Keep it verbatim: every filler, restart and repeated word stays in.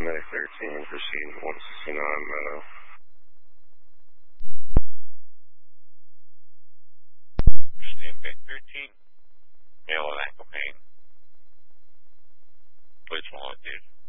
Medic thirteen, proceeding one sixty-nine Meadow. Proceeding Medic thirteen, male with ankle pain. Please follow it, dude.